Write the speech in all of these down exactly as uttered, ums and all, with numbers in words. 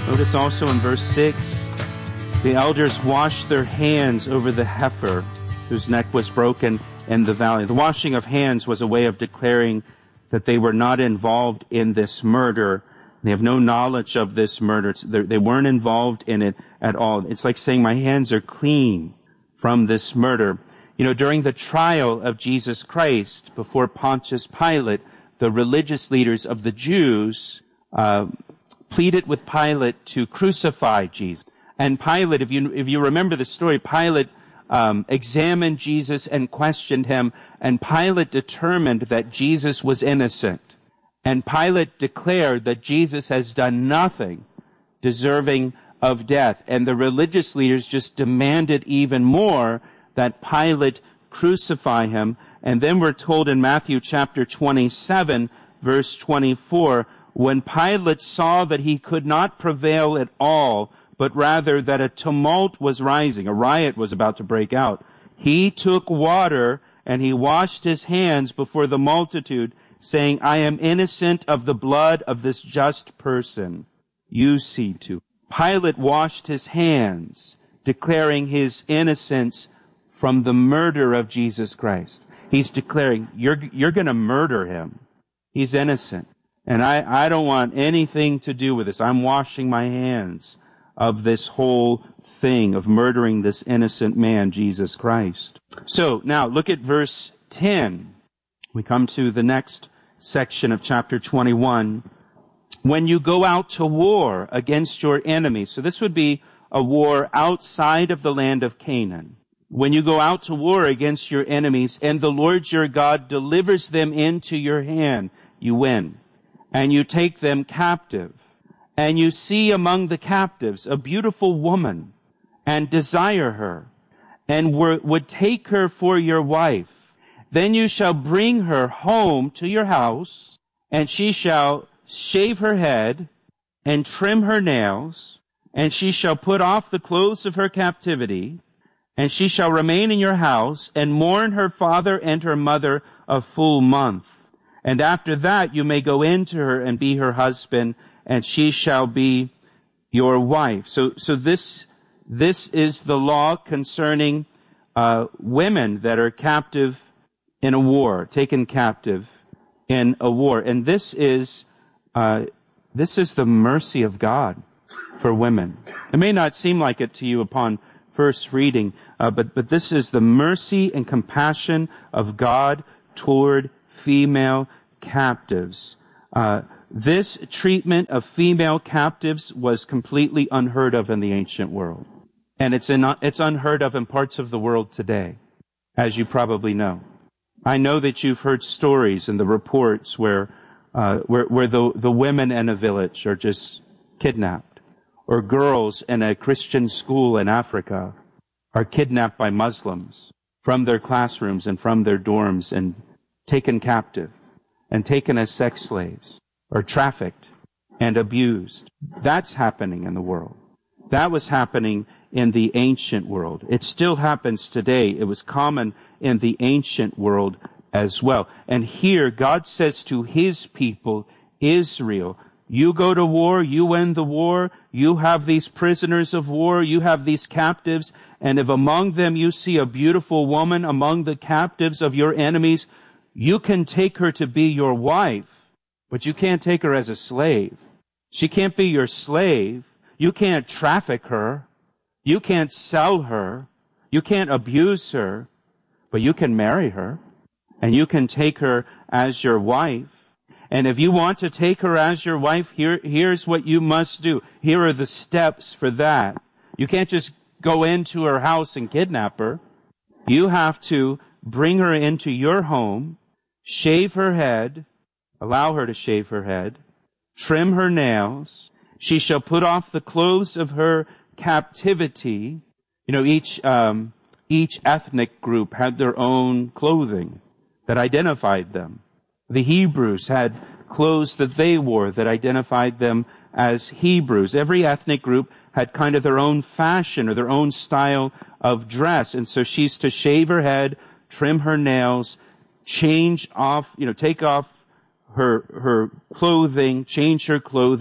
Notice also in verse six, the elders washed their hands over the heifer whose neck was broken in the valley. The washing of hands was a way of declaring that they were not involved in this murder. They have no knowledge of this murder. They weren't involved in it at all. It's like saying, my hands are clean from this murder. You know, during the trial of Jesus Christ before Pontius Pilate, the religious leaders of the Jews uh, pleaded with Pilate to crucify Jesus. And Pilate, if you if you remember the story, Pilate um, examined Jesus and questioned him, and Pilate determined that Jesus was innocent. And Pilate declared that Jesus has done nothing deserving of death. And the religious leaders just demanded even more that Pilate crucify him. And then we're told in Matthew chapter twenty-seven, verse twenty-four, when Pilate saw that he could not prevail at all, but rather that a tumult was rising, a riot was about to break out, he took water and he washed his hands before the multitude, saying, I am innocent of the blood of this just person. You see to. Pilate washed his hands, declaring his innocence from the murder of Jesus Christ. He's declaring, you're, you're going to murder him. He's innocent. And I, I don't want anything to do with this. I'm washing my hands of this whole thing of murdering this innocent man, Jesus Christ. So now look at verse ten. We come to the next section of chapter twenty-one. When you go out to war against your enemies. So this would be a war outside of the land of Canaan. When you go out to war against your enemies and the Lord your God delivers them into your hand, you win. And you take them captive. And you see among the captives a beautiful woman and desire her and were, would take her for your wife. Then you shall bring her home to your house, and she shall shave her head and trim her nails, and she shall put off the clothes of her captivity, and she shall remain in your house and mourn her father and her mother a full month. And after that you may go into her and be her husband, and she shall be your wife. So, so this, this is the law concerning uh, women that are captive in a war, taken captive in a war. And this is, uh, this is the mercy of God for women. It may not seem like it to you upon first reading, uh, but, but this is the mercy and compassion of God toward female captives. Uh, this treatment of female captives was completely unheard of in the ancient world. And it's in, it's unheard of in parts of the world today, as you probably know. I know that you've heard stories and the reports where, uh, where, where the, the women in a village are just kidnapped, or girls in a Christian school in Africa are kidnapped by Muslims from their classrooms and from their dorms and taken captive and taken as sex slaves or trafficked and abused. That's happening in the world. That was happening in the ancient world. It still happens today. It was common in the ancient world as well. And here God says to his people, Israel, you go to war, you win the war, you have these prisoners of war, you have these captives, and if among them you see a beautiful woman among the captives of your enemies, you can take her to be your wife, but you can't take her as a slave. She can't be your slave. You can't traffic her. You can't sell her. You can't abuse her, but you can marry her, and you can take her as your wife. And if you want to take her as your wife, here, here's what you must do. Here are the steps for that. You can't just go into her house and kidnap her. You have to bring her into your home, shave her head, allow her to shave her head, trim her nails. She shall put off the clothes of her captivity. You know, each, um, each ethnic group had their own clothing that identified them. The Hebrews had clothes that they wore that identified them as Hebrews. Every ethnic group had kind of their own fashion or their own style of dress. And so she's to shave her head, trim her nails, change off, you know, take off her, her clothing, change her clothing,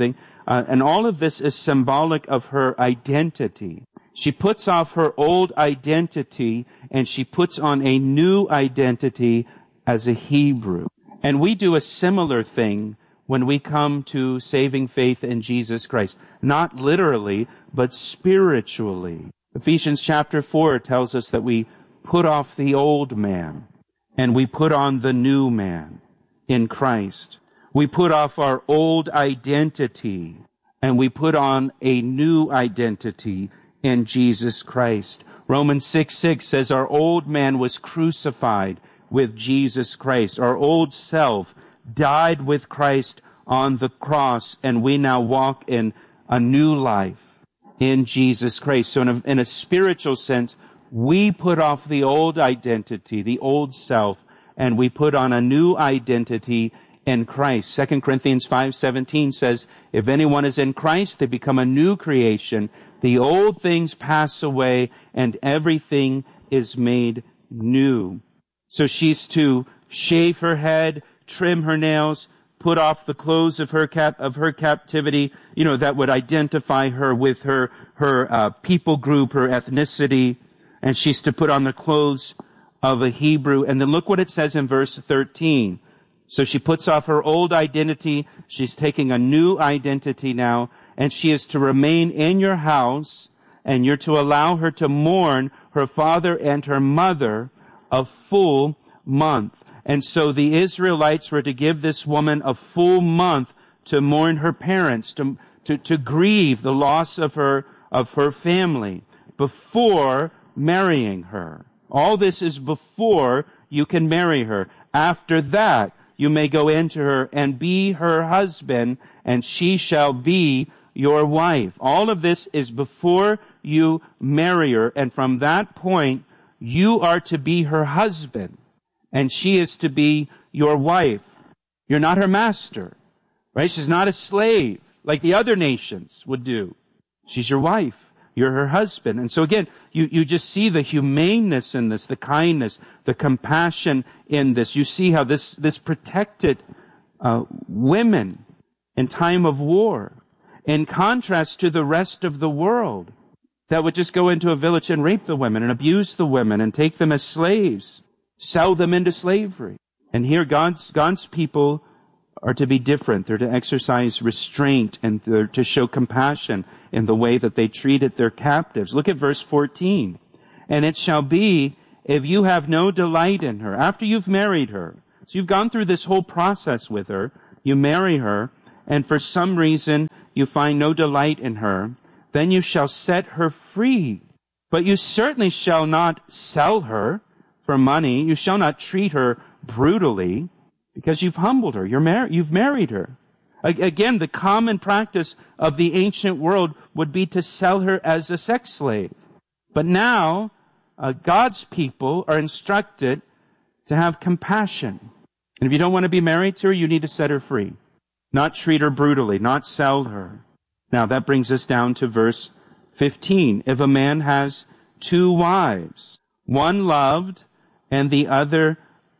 Uh, and all of this is symbolic of her identity. She puts off her old identity and she puts on a new identity as a Hebrew. And we do a similar thing when we come to saving faith in Jesus Christ. Not literally, but spiritually. Ephesians chapter four tells us that we put off the old man and we put on the new man in Christ. We put off our old identity and we put on a new identity in Jesus Christ. Romans six six says our old man was crucified with Jesus Christ. Our old self died with Christ on the cross, and we now walk in a new life in Jesus Christ. So in a, in a spiritual sense, we put off the old identity, the old self, and we put on a new identity in Christ. Second Corinthians five seventeen says, if anyone is in Christ, they become a new creation. The old things pass away and everything is made new. So she's to shave her head, trim her nails, put off the clothes of her cap, of her captivity, you know, that would identify her with her, her, uh, people group, her ethnicity. And she's to put on the clothes of a Hebrew. And then look what it says in verse thirteen. So she puts off her old identity. She's taking a new identity now. And she is to remain in your house. And you're to allow her to mourn her father and her mother a full month. And so the Israelites were to give this woman a full month to mourn her parents, to, to, to grieve the loss of her, of her family before marrying her. All this is before you can marry her. After that, you may go into her and be her husband, and she shall be your wife. All of this is before you marry her, and from that point, you are to be her husband, and she is to be your wife. You're not her master, right? She's not a slave like the other nations would do. She's your wife. You're her husband. And so again, you, you just see the humaneness in this, the kindness, the compassion in this. You see how this, this protected uh, women in time of war, in contrast to the rest of the world that would just go into a village and rape the women and abuse the women and take them as slaves, sell them into slavery. And here God's, God's people are to be different. They're to exercise restraint and they're to show compassion in the way that they treated their captives. Look at verse fourteen. And it shall be, if you have no delight in her, after you've married her, so you've gone through this whole process with her, you marry her, and for some reason you find no delight in her, then you shall set her free. But you certainly shall not sell her for money. You shall not treat her brutally, because you've humbled her. You're mar- you've married her. Again, the common practice of the ancient world would be to sell her as a sex slave. But now, uh, God's people are instructed to have compassion. And if you don't want to be married to her, you need to set her free. Not treat her brutally, not sell her. Now, that brings us down to verse fifteen. If a man has two wives, one loved and the other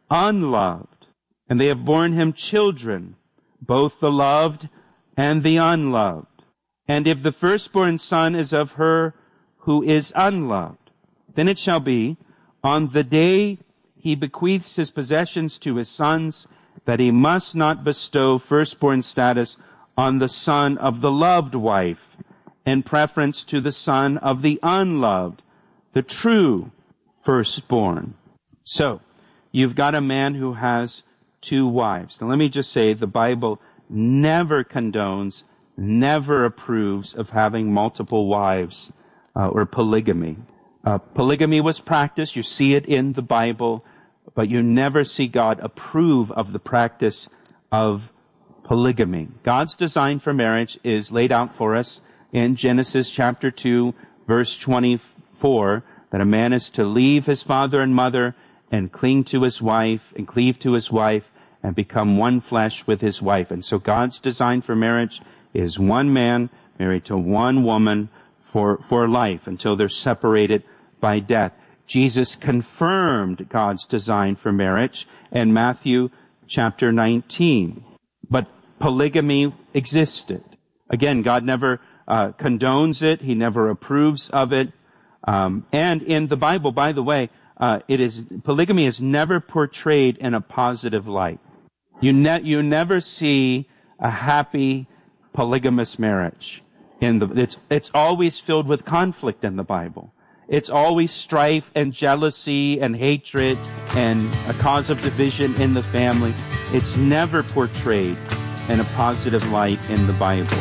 unloved, and they have borne him children, both the loved and the unloved. And if the firstborn son is of her who is unloved, then it shall be, on the day he bequeaths his possessions to his sons, that he must not bestow firstborn status on the son of the loved wife, in preference to the son of the unloved, the true firstborn. So, you've got a man who has two wives. Now let me just say, the Bible never condones, never approves of having multiple wives uh, or polygamy. Uh, polygamy was practiced. You see it in the Bible, but you never see God approve of the practice of polygamy. God's design for marriage is laid out for us in Genesis chapter two, verse twenty-four, that a man is to leave his father and mother and cling to his wife and cleave to his wife and become one flesh with his wife. And so God's design for marriage is one man married to one woman for, for life until they're separated by death. Jesus confirmed God's design for marriage in Matthew chapter nineteen. But polygamy existed. Again, God never uh, condones it. He never approves of it. Um, and in the Bible, by the way, uh, it is polygamy is never portrayed in a positive light. You ne- you never see a happy polygamous marriage. In the it's it's always filled with conflict in the Bible. It's always strife and jealousy and hatred and a cause of division in the family. It's never portrayed in a positive light in the Bible.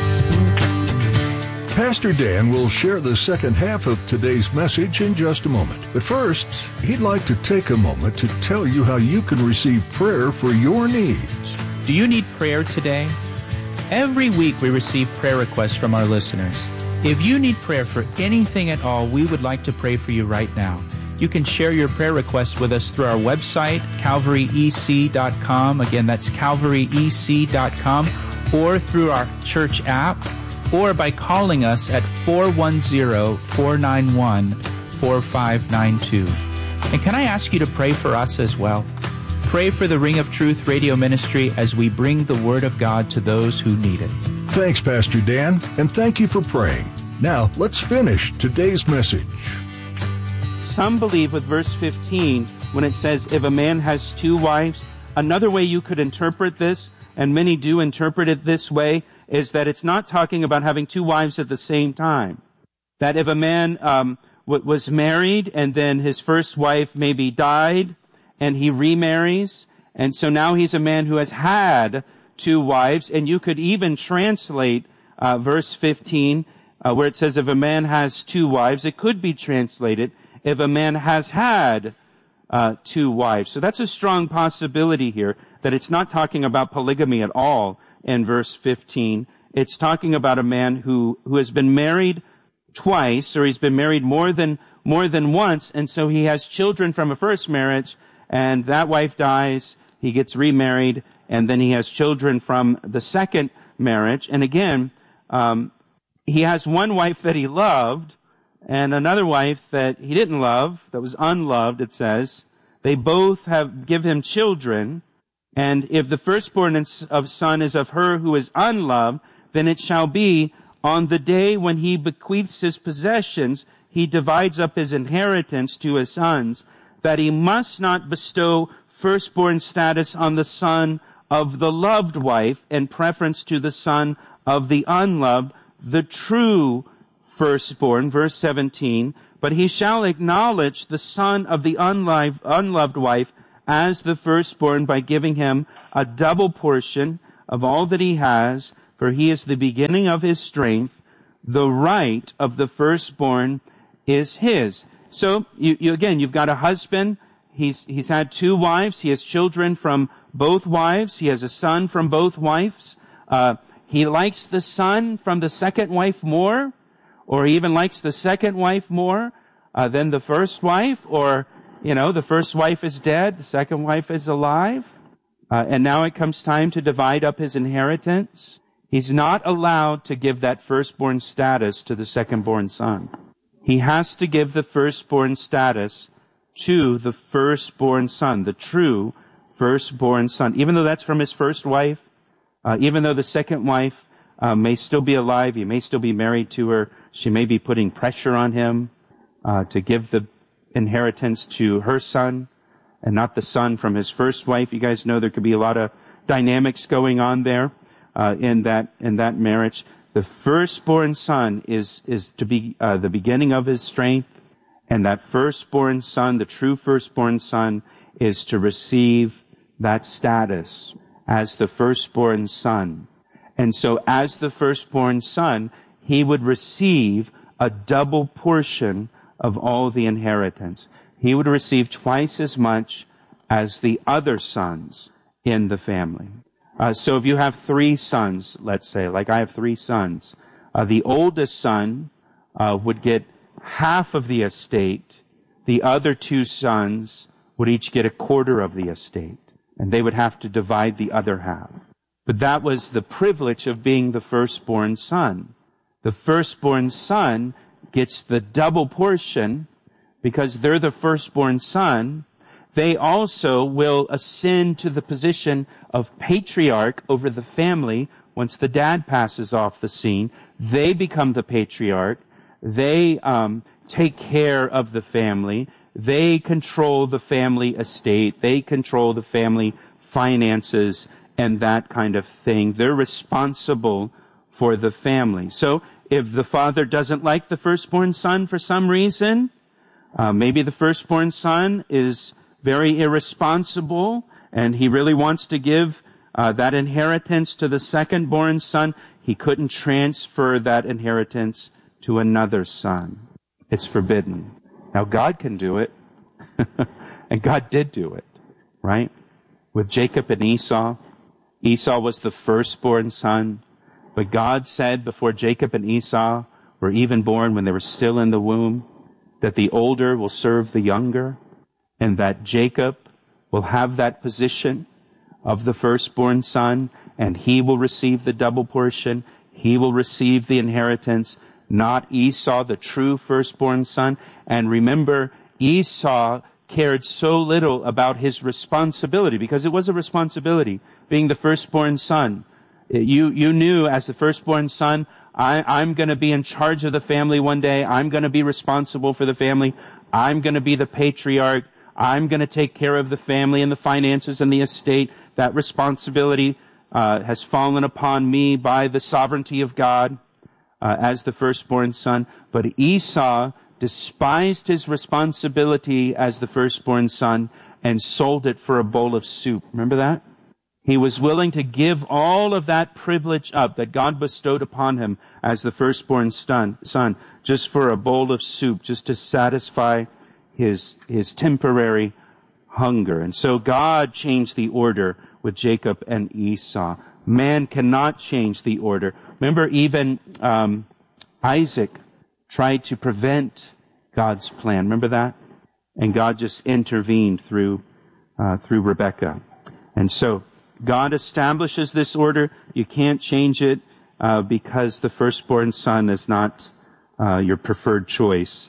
Pastor Dan will share the second half of today's message in just a moment. But first, he'd like to take a moment to tell you how you can receive prayer for your needs. Do you need prayer today? Every week we receive prayer requests from our listeners. If you need prayer for anything at all, we would like to pray for you right now. You can share your prayer requests with us through our website, calvary e c dot com. Again, that's calvary e c dot com, or through our church app, or by calling us at four one zero, four nine one, four five nine two. And can I ask you to pray for us as well? Pray for the Ring of Truth radio ministry as we bring the Word of God to those who need it. Thanks, Pastor Dan, and thank you for praying. Now, let's finish today's message. Some believe with verse fifteen, when it says, if a man has two wives, another way you could interpret this, and many do interpret it this way, is that it's not talking about having two wives at the same time. That if a man um, w- was married and then his first wife maybe died and he remarries, and so now he's a man who has had two wives, and you could even translate uh, verse fifteen uh, where it says if a man has two wives, it could be translated if a man has had uh, two wives. So that's a strong possibility here that it's not talking about polygamy at all in verse fifteen. It's talking about a man who, who has been married twice, or he's been married more than, more than once, and so he has children from a first marriage, and that wife dies, he gets remarried, and then he has children from the second marriage. And again, um, he has one wife that he loved, and another wife that he didn't love, that was unloved, it says. They both have give him children. And if the firstborn of son is of her who is unloved, then it shall be on the day when he bequeaths his possessions, he divides up his inheritance to his sons, that he must not bestow firstborn status on the son of the loved wife in preference to the son of the unloved, the true firstborn, verse seventeen, but he shall acknowledge the son of the unloved, unloved wife as the firstborn by giving him a double portion of all that he has, for he is the beginning of his strength. The right of the firstborn is his. So, you, you again, you've got a husband. He's, he's had two wives. He has children from both wives. He has a son from both wives. Uh, he likes the son from the second wife more, or he even likes the second wife more uh, than the first wife, or, you know, the first wife is dead, the second wife is alive, uh, and now it comes time to divide up his inheritance. He's not allowed to give that firstborn status to the secondborn son. He has to give the firstborn status to the firstborn son, the true firstborn son, even though that's from his first wife, uh, even though the second wife uh, may still be alive, he may still be married to her, she may be putting pressure on him uh, to give the inheritance to her son and not the son from his first wife. You guys know there could be a lot of dynamics going on there uh, in that in that marriage. The firstborn son is is to be uh, the beginning of his strength, and that firstborn son, the true firstborn son, is to receive that status as the firstborn son. And so as the firstborn son, he would receive a double portion of all the inheritance. He would receive twice as much as the other sons in the family. Uh, so if you have three sons, let's say, like I have three sons, uh, the oldest son uh, would get half of the estate. The other two sons would each get a quarter of the estate, and they would have to divide the other half. But that was the privilege of being the firstborn son. The firstborn son gets the double portion because they're the firstborn son. They also will ascend to the position of patriarch over the family once the dad passes off the scene, they become the patriarch. They um, take care of the family. They control the family estate. They control the family finances and that kind of thing. They're responsible for the family. So if the father doesn't like the firstborn son for some reason, uh, maybe the firstborn son is very irresponsible and he really wants to give uh, that inheritance to the secondborn son, he couldn't transfer that inheritance to another son. It's forbidden. Now God can do it. And God did do it, right? With Jacob and Esau. Esau was the firstborn son. But God said before Jacob and Esau were even born, when they were still in the womb, that the older will serve the younger, and that Jacob will have that position of the firstborn son, and he will receive the double portion. He will receive the inheritance, not Esau, the true firstborn son. And remember, Esau cared so little about his responsibility, because it was a responsibility, being the firstborn son. You, you knew as the firstborn son, I, I'm going to be in charge of the family one day. I'm going to be responsible for the family. I'm going to be the patriarch. I'm going to take care of the family and the finances and the estate. That responsibility uh, has fallen upon me by the sovereignty of God uh, as the firstborn son. But Esau despised his responsibility as the firstborn son and sold it for a bowl of soup. Remember that? He was willing to give all of that privilege up that God bestowed upon him as the firstborn son, son just for a bowl of soup, just to satisfy his, his temporary hunger. And so God changed the order with Jacob and Esau. Man cannot change the order. Remember, even um, Isaac tried to prevent God's plan. Remember that? And God just intervened through uh, through Rebekah. And so God establishes this order. You can't change it uh, because the firstborn son is not uh, your preferred choice.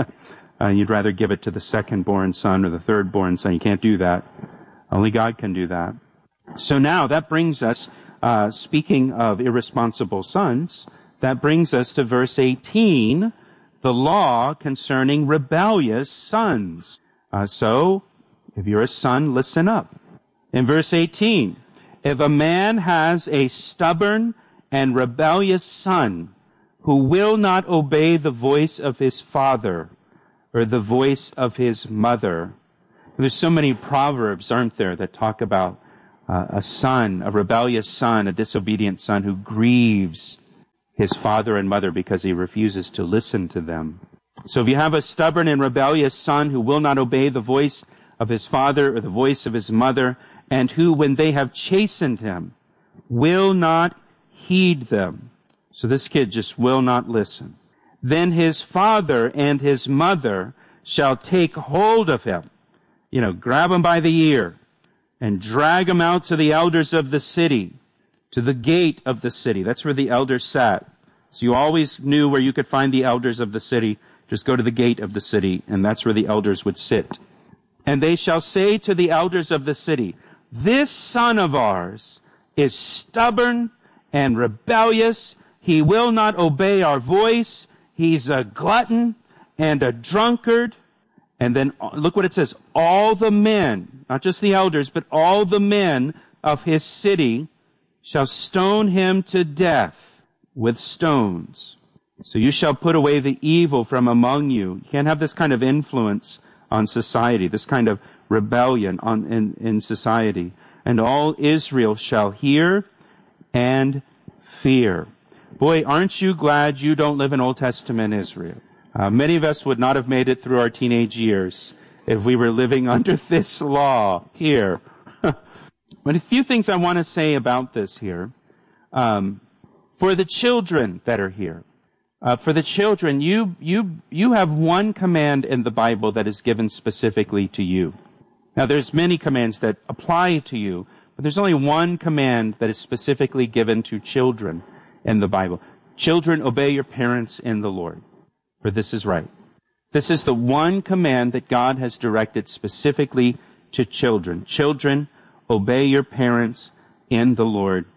uh, you'd rather give it to the secondborn son or the thirdborn son. You can't do that. Only God can do that. So now that brings us, uh, speaking of irresponsible sons, that brings us to verse eighteen, the law concerning rebellious sons. Uh, so, if you're a son, listen up. In verse eighteen, if a man has a stubborn and rebellious son who will not obey the voice of his father or the voice of his mother. There's so many proverbs, aren't there, that talk about uh, a son, a rebellious son, a disobedient son who grieves his father and mother because he refuses to listen to them. So if you have a stubborn and rebellious son who will not obey the voice of his father or the voice of his mother, and who, when they have chastened him, will not heed them. So this kid just will not listen. Then his father and his mother shall take hold of him, you know, grab him by the ear, and drag him out to the elders of the city, to the gate of the city. That's where the elders sat. So you always knew where you could find the elders of the city. Just go to the gate of the city, and that's where the elders would sit. And they shall say to the elders of the city, this son of ours is stubborn and rebellious. He will not obey our voice. He's a glutton and a drunkard. And then look what it says. All the men, not just the elders, but all the men of his city shall stone him to death with stones. So you shall put away the evil from among you. You can't have this kind of influence on society, this kind of rebellion on, in, in society. And all Israel shall hear and fear. Boy, aren't you glad you don't live in Old Testament Israel? Uh, many of us would not have made it through our teenage years if we were living under this law here. But a few things I want to say about this here. Um, for the children that are here, uh, for the children, you you you have one command in the Bible that is given specifically to you. Now, there's many commands that apply to you, but there's only one command that is specifically given to children in the Bible. Children, obey your parents in the Lord, for this is right. This is the one command that God has directed specifically to children. Children, obey your parents in the Lord,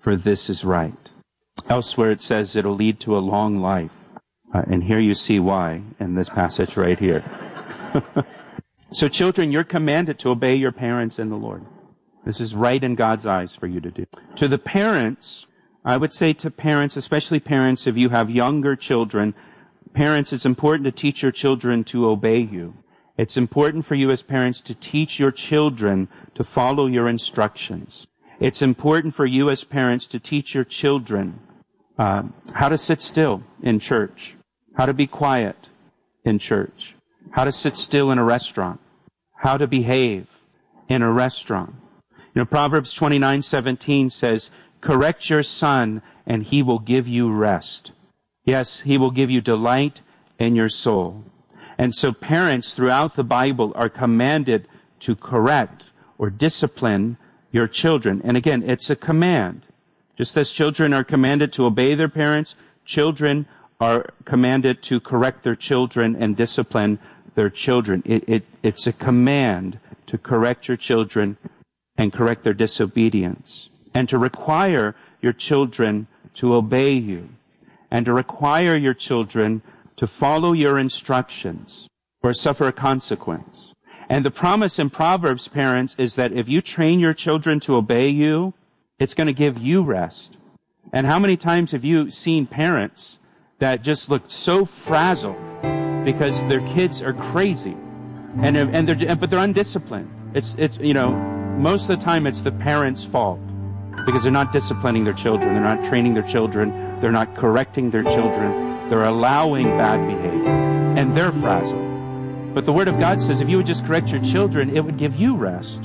for this is right. Elsewhere it says it'll lead to a long life. Uh, and here you see why in this passage right here. So children, you're commanded to obey your parents in the Lord. This is right in God's eyes for you to do. To the parents, I would say to parents, especially parents if you have younger children, parents, it's important to teach your children to obey you. It's important for you as parents to teach your children to follow your instructions. It's important for you as parents to teach your children uh, how to sit still in church, how to be quiet in church, how to sit still in a restaurant, how to behave in a restaurant. You know, Proverbs twenty-nine seventeen says, correct your son and he will give you rest. Yes, he will give you delight in your soul. And so parents throughout the Bible are commanded to correct or discipline your children. And again, it's a command. Just as children are commanded to obey their parents, children are commanded to correct their children and discipline their children. It, it, it's a command to correct your children and correct their disobedience, and to require your children to obey you, and to require your children to follow your instructions or suffer a consequence. And the promise in Proverbs, parents, is that if you train your children to obey you, it's going to give you rest. And how many times have you seen parents that just look so frazzled because their kids are crazy, and and they're but they're undisciplined? It's it's you know most of the time it's the parents' fault because they're not disciplining their children, they're not training their children, they're not correcting their children, they're allowing bad behavior, and they're frazzled. But the Word of God says if you would just correct your children, it would give you rest.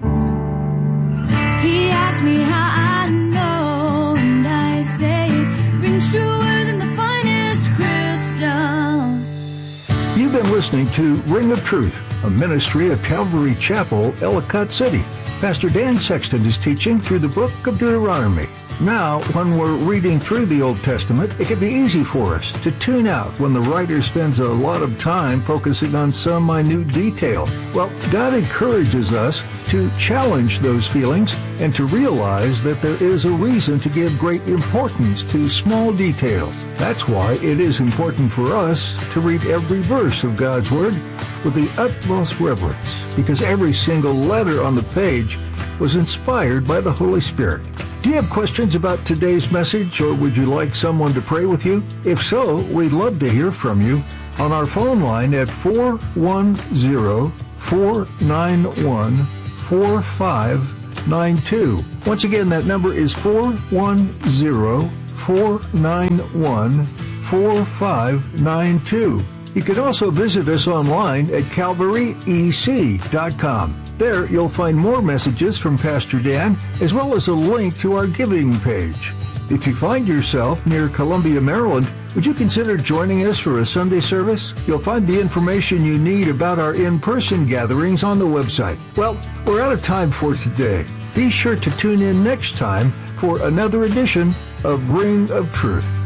He asked me how I know, and I say it rings truer than the finest crystal. You've been listening to Ring of Truth, a ministry of Calvary Chapel, Ellicott City. Pastor Dan Sexton is teaching through the book of Deuteronomy. Now, when we're reading through the Old Testament, it can be easy for us to tune out when the writer spends a lot of time focusing on some minute detail. Well, God encourages us to challenge those feelings and to realize that there is a reason to give great importance to small details. That's why it is important for us to read every verse of God's Word with the utmost reverence, because every single letter on the page was inspired by the Holy Spirit. Do you have questions about today's message, or would you like someone to pray with you? If so, we'd love to hear from you on our phone line at four one zero, four nine one, four five nine two. Once again, that number is four one zero, four nine one, four five nine two. You can also visit us online at calvary e c dot com. There, you'll find more messages from Pastor Dan, as well as a link to our giving page. If you find yourself near Columbia, Maryland, would you consider joining us for a Sunday service? You'll find the information you need about our in-person gatherings on the website. Well, we're out of time for today. Be sure to tune in next time for another edition of Ring of Truth.